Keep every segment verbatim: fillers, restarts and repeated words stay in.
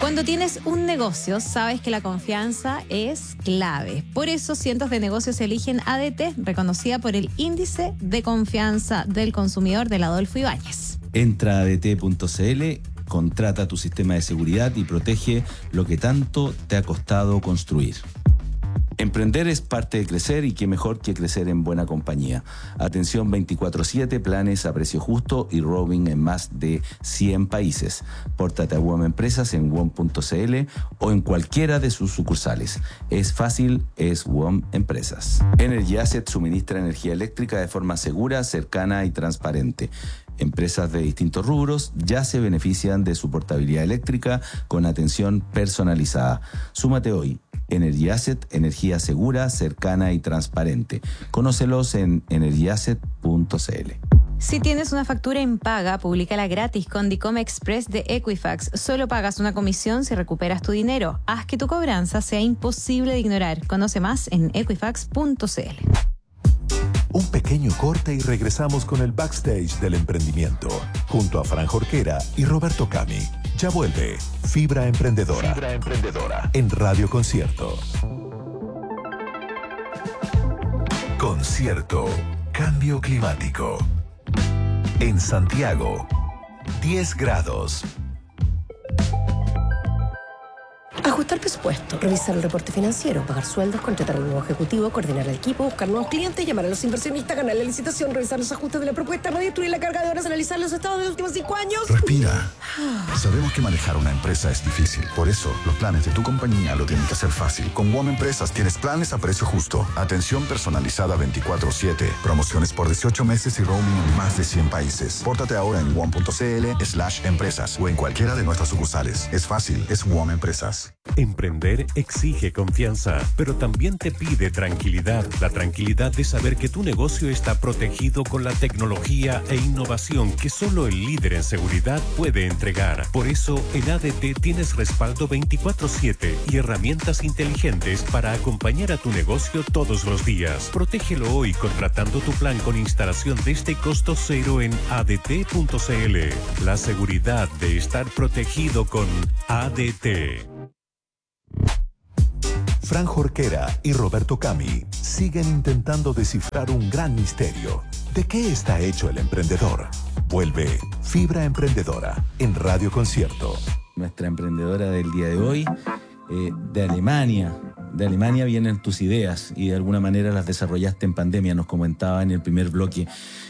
Cuando tienes un negocio, sabes que la confianza es clave. Por eso, cientos de negocios eligen A D T, reconocida por el Índice de Confianza del Consumidor del Adolfo Ibáñez. Entra a A D T punto C L, contrata tu sistema de seguridad y protege lo que tanto te ha costado construir. Emprender es parte de crecer y qué mejor que crecer en buena compañía. Atención veinticuatro siete, planes a precio justo y roaming en más de cien países. Pórtate a W O M Empresas en W O M punto C L o en cualquiera de sus sucursales. Es fácil, es W O M Empresas. Energy Asset suministra energía eléctrica de forma segura, cercana y transparente. Empresas de distintos rubros ya se benefician de su portabilidad eléctrica con atención personalizada. Súmate hoy. Energy Asset, energía segura, cercana y transparente. Conócelos en energy asset punto C L. Si tienes una factura impaga, públicala gratis con Dicom Express de Equifax. Solo pagas una comisión si recuperas tu dinero. Haz que tu cobranza sea imposible de ignorar. Conoce más en equifax punto C L. Un pequeño corte y regresamos con el backstage del emprendimiento, junto a Fran Jorquera y Roberto Cami. Ya vuelve Fibra Emprendedora, Fibra Emprendedora en Radio Concierto. Concierto, cambio climático. En Santiago, diez grados. Ajustar presupuesto, revisar el reporte financiero, pagar sueldos, contratar a un nuevo ejecutivo, coordinar el equipo, buscar nuevos clientes, llamar a los inversionistas, ganar la licitación, revisar los ajustes de la propuesta, redistribuir la carga de horas, analizar los estados de los últimos cinco años. Respira. Sabemos que manejar una empresa es difícil. Por eso, los planes de tu compañía lo tienen que hacer fácil. Con W O M Empresas tienes planes a precio justo, atención personalizada veinticuatro siete, promociones por dieciocho meses y roaming en más de cien países. Pórtate ahora en W O M punto C L slash empresas o en cualquiera de nuestras sucursales. Es fácil, es W O M Empresas. Emprender exige confianza, pero también te pide tranquilidad. La tranquilidad de saber que tu negocio está protegido con la tecnología e innovación que solo el líder en seguridad puede entregar. Por eso, en A D T tienes respaldo veinticuatro siete y herramientas inteligentes para acompañar a tu negocio todos los días. Protégelo hoy contratando tu plan con instalación desde costo cero en A D T punto C L. La seguridad de estar protegido con A D T. Fran Jorquera y Roberto Cami siguen intentando descifrar un gran misterio. ¿De qué está hecho el emprendedor? Vuelve Fibra Emprendedora en Radio Concierto. Nuestra emprendedora del día de hoy, eh, de Alemania. De Alemania vienen tus ideas y de alguna manera las desarrollaste en pandemia, nos comentaba en el primer bloque.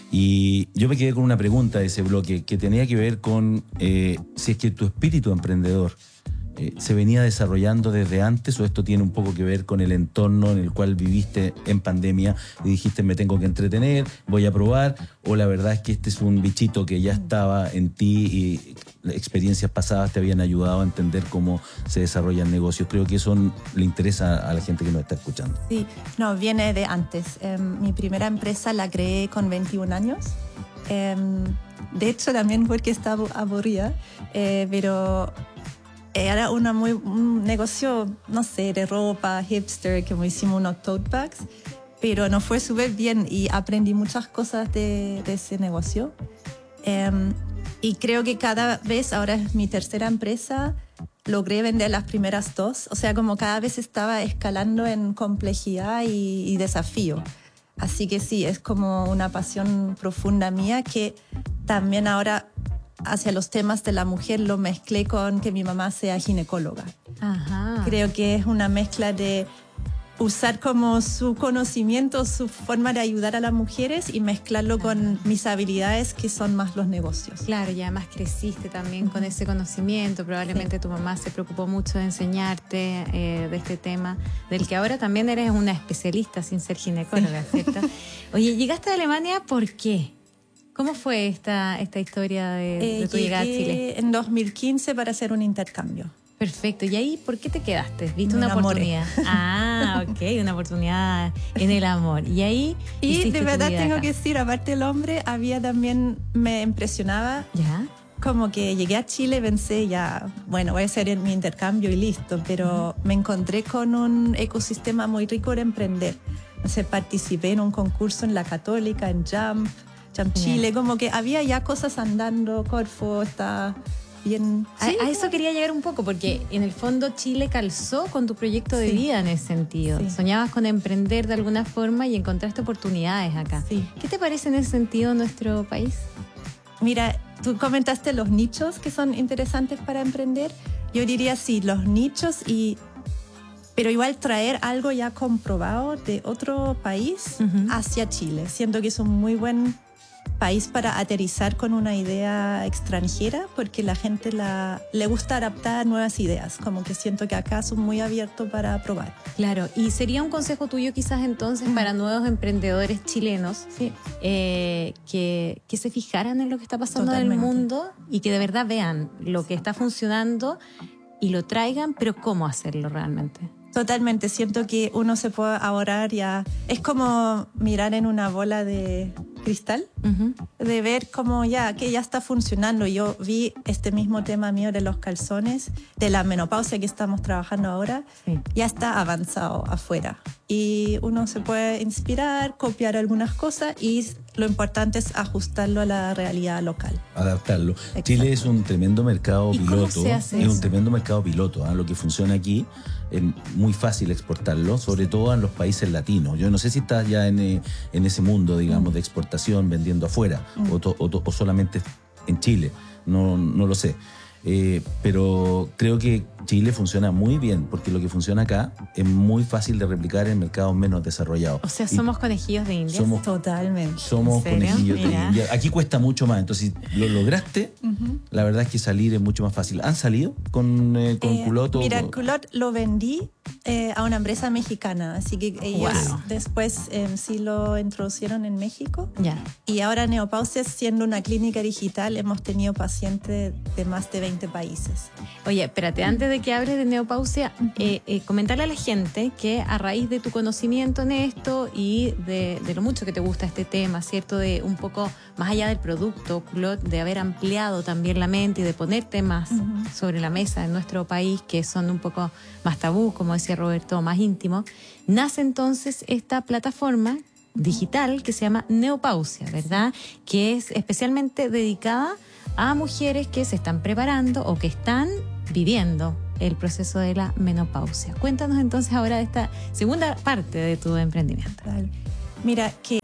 Y yo me quedé con una pregunta de ese bloque que tenía que ver con eh, si es que tu espíritu emprendedor Eh, ¿se venía desarrollando desde antes o esto tiene un poco que ver con el entorno en el cual viviste en pandemia y dijiste me tengo que entretener, voy a probar, o la verdad es que este es un bichito que ya estaba en ti y experiencias pasadas te habían ayudado a entender cómo se desarrollan negocios? Creo que eso le interesa a la gente que nos está escuchando. Sí, no, viene de antes. Eh, mi primera empresa la creé con veintiún años. Eh, de hecho, también porque estaba aburrida, eh, pero era una muy, un negocio, no sé, de ropa, hipster, como hicimos unos tote bags, pero nos fue súper bien y aprendí muchas cosas de, de ese negocio. Um, y creo que cada vez, ahora es mi tercera empresa, logré vender las primeras dos. O sea, como cada vez estaba escalando en complejidad y, y desafío. Así que sí, es como una pasión profunda mía que también ahora hacia los temas de la mujer lo mezclé con que mi mamá sea ginecóloga. Ajá. Creo que es una mezcla de usar como su conocimiento, su forma de ayudar a las mujeres y mezclarlo con mis habilidades que son más los negocios. Claro, y además creciste también con ese conocimiento. Probablemente sí. Tu mamá se preocupó mucho de enseñarte eh, de este tema, del que ahora también eres una especialista sin ser ginecóloga, sí. ¿Cierto? Oye, ¿llegaste a Alemania por qué? ¿Cómo fue esta, esta historia de, eh, de tu llegada a Chile? En dos mil quince para hacer un intercambio. Perfecto. ¿Y ahí por qué te quedaste? ¿Viste Me una enamoré. oportunidad? Ah, ok, una oportunidad en el amor. Y ahí Y de verdad tengo acá. que decir, aparte del hombre, había también, me impresionaba. ¿Ya? Como que llegué a Chile, pensé ya, bueno, voy a hacer mi intercambio y listo, pero uh-huh. me encontré con un ecosistema muy rico de emprender. Entonces participé en un concurso en la Católica, en Jump, Jump Chile, como que había ya cosas andando, Corfo está bien... A, sí, a eso quería llegar un poco, porque en el fondo Chile calzó con tu proyecto de Sí. vida en ese sentido. Sí. Soñabas con emprender de alguna forma y encontraste oportunidades acá. Sí. ¿Qué te parece en ese sentido nuestro país? Mira, tú comentaste los nichos que son interesantes para emprender. Yo diría sí, los nichos, y pero igual traer algo ya comprobado de otro país Ujú. hacia Chile. Siento que es un muy buen país para aterrizar con una idea extranjera, porque la gente la, le gusta adaptar nuevas ideas. Como que siento que acá son muy abiertos para probar. Claro, y sería un consejo tuyo quizás entonces para nuevos emprendedores chilenos Sí. eh, que, que se fijaran en lo que está pasando en el Totalmente. mundo y que de verdad vean lo que está funcionando y lo traigan, pero cómo hacerlo realmente. Totalmente, siento que uno se puede ahorrar ya. Es como mirar en una bola de cristal, Ujú. de ver cómo ya, que ya está funcionando. Yo vi este mismo tema mío de los calzones, de la menopausia que estamos trabajando ahora, Sí. ya está avanzado afuera. Y uno se puede inspirar, copiar algunas cosas, y lo importante es ajustarlo a la realidad local. Adaptarlo. Exacto. Chile es un tremendo mercado ¿Y cómo piloto. se hace es un eso? tremendo mercado piloto. ¿ah? Lo que funciona aquí es muy fácil exportarlo, sobre todo en los países latinos. Yo no sé si estás ya en, eh, en ese mundo, digamos, de exportación, vendiendo afuera, o, to- o to- o solamente en Chile. No, no lo sé. Eh, pero creo que Chile funciona muy bien, porque lo que funciona acá es muy fácil de replicar en mercados menos desarrollados. O sea, Y somos conejillos de India. somos Totalmente. somos ¿En serio? conejillos de Mira. India. Aquí cuesta mucho más. Entonces, si lo lograste, Ujú. la verdad es que salir es mucho más fácil. ¿Han salido con, eh, con Eh, Culot? o- Mira, Culot lo vendí eh, a una empresa mexicana, así que ellos Wow. después eh, sí lo introducieron en México. Ya. Y ahora Neopausia, siendo una clínica digital, hemos tenido pacientes de más de veinte países. Oye, espérate, antes de que hables de neopausia, eh, eh, comentarle a la gente que a raíz de tu conocimiento en esto y de, de lo mucho que te gusta este tema, ¿cierto? De un poco más allá del producto, Culot, de haber ampliado también la mente y de poner temas Ujú. sobre la mesa en nuestro país que son un poco más tabú, como decía Roberto, más íntimos, nace entonces esta plataforma digital que se llama Neopausia, ¿verdad? Que es especialmente dedicada a mujeres que se están preparando o que están viviendo el proceso de la menopausia. Cuéntanos entonces ahora de esta segunda parte de tu emprendimiento. Vale. Mira, que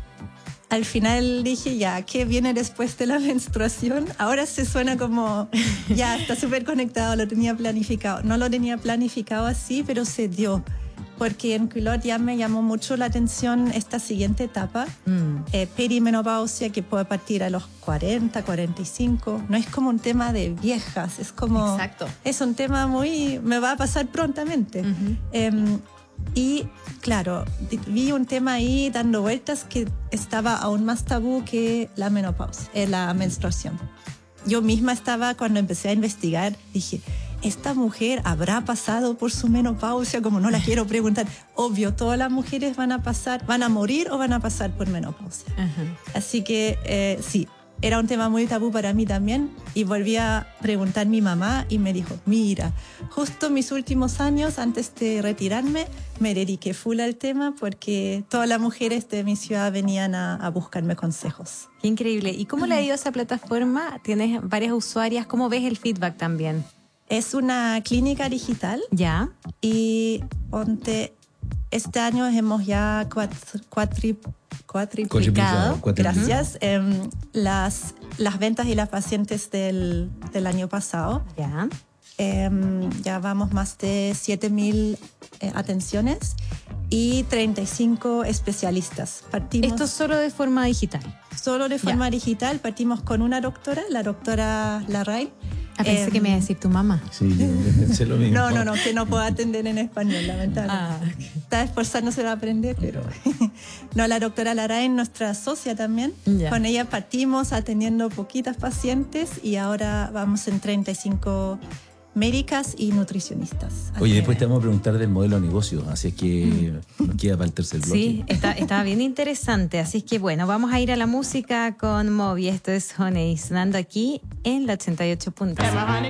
al final dije, ya, ¿qué viene después de la menstruación? Ahora se suena como, ya, está súper conectado, lo tenía planificado. No lo tenía planificado así, pero se dio. Porque en Culot ya me llamó mucho la atención esta siguiente etapa, Mm. eh, perimenopausia, que puede partir a los cuarenta, cuarenta y cinco. No es como un tema de viejas, es como... Exacto. Es un tema muy... me va a pasar prontamente. Ujú. Em, y claro, di- vi un tema ahí dando vueltas que estaba aún más tabú que la menopausia, eh, la menstruación. Yo misma estaba, cuando empecé a investigar, dije, ¿esta mujer habrá pasado por su menopausia? Como no la quiero preguntar. Obvio, todas las mujeres van a pasar, van a morir o van a pasar por menopausia. Ajá. Así que eh, sí, era un tema muy tabú para mí también, y volví a preguntar a mi mamá y me dijo, mira, justo mis últimos años antes de retirarme me dediqué full al tema porque todas las mujeres de mi ciudad venían a, a buscarme consejos. Qué increíble. ¿Y cómo le ha ido a esa plataforma? Tienes varias usuarias. ¿Cómo ves el feedback también? Es una clínica digital ¿Ya? y ponte, este año hemos ya cuatri, cuatri, cuatriplicado, Cuatriplicado, cuatriplicado. gracias, em, las, las ventas y las pacientes del, del año pasado. ¿Ya? Em, ya vamos más de siete mil eh, atenciones y treinta y cinco especialistas. Partimos Esto solo de forma digital. solo de forma digital, partimos con una doctora, la doctora Larraín. Ah, pensé Em, que me iba a decir tu mamá. Sí, yo pensé lo mismo. No, no, no, que no puedo atender en español, lamentablemente. Ah, ok. Está esforzándose para aprender, pero... No, la doctora Larraín, nuestra socia también. Ya. Con ella partimos atendiendo poquitas pacientes y ahora vamos en treinta y cinco médicas y nutricionistas. Oye, después te vamos a preguntar del modelo de negocio, así es que nos queda para el tercer bloque. Sí, está, estaba bien interesante. Así es que bueno, vamos a ir a la música con Moby. Esto es Honey, sonando aquí en la ochenta y ocho punto cero.